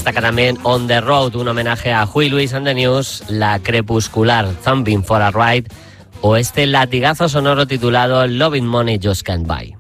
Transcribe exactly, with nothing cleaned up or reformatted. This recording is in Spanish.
destaca también On the Road, un homenaje a Huey Lewis and the News, La Crepuscular, Thumping for a Ride, o este latigazo sonoro titulado Loving Money Just Can't Buy.